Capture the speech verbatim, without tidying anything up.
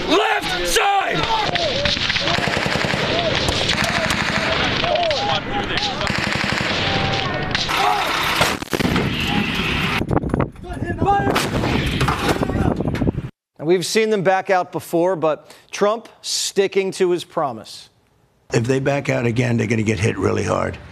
left side! We've seen them back out before, but Trump sticking to his promise. If they back out again, they're going to get hit really hard.